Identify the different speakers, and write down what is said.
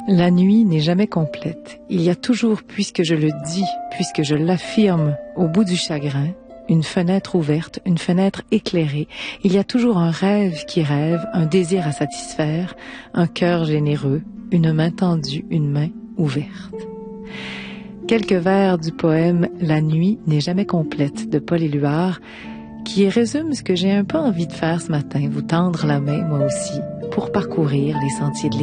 Speaker 1: La nuit n'est jamais complète. Il y a toujours, puisque je le dis, puisque je l'affirme, au bout du chagrin, une fenêtre ouverte, une fenêtre éclairée. Il y a toujours un rêve qui rêve, un désir à satisfaire, un cœur généreux, une main tendue, une main ouverte. Quelques vers du poème « La nuit n'est jamais complète » de Paul Éluard, qui résume ce que j'ai un peu envie de faire ce matin, vous tendre la main, moi aussi, pour parcourir les sentiers de